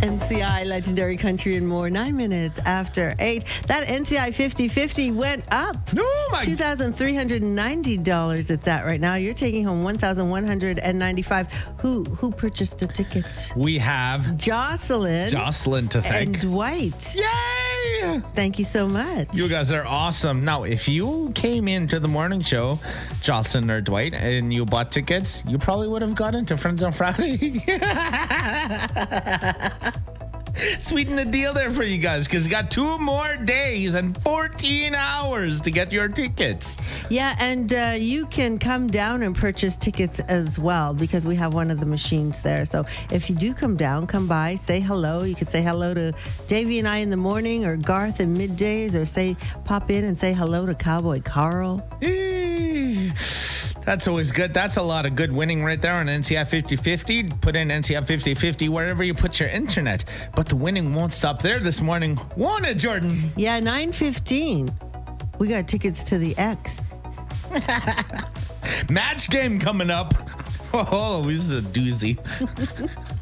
NCI, Legendary Country and More, 9 minutes after 8. That NCI 50/50 went up. Oh my! $2,390 it's at right now. You're taking home $1,195. Who purchased a ticket? We have Jocelyn to thank. and Dwight. Yay! Thank you so much. You guys are awesome. Now, if you came into the morning show, Jocelyn or Dwight, and you bought tickets, you probably would have got into Friends on Friday. Sweeten the deal there for you guys, because you got 2 more days and 14 hours to get your tickets. Yeah, and you can come down and purchase tickets as well, because we have one of the machines there. So if you do come down, come by, say hello. You could say hello to Davey and I in the morning, or Garth in middays, or pop in and say hello to Cowboy Carl. That's always good. That's a lot of good winning right there on NCI 50/50. Put in NCI 50/50 wherever you put your internet. But the winning won't stop there this morning, won't it, Jordan? Yeah, 9:15. We got tickets to the X. Match game coming up. Oh, this is a doozy.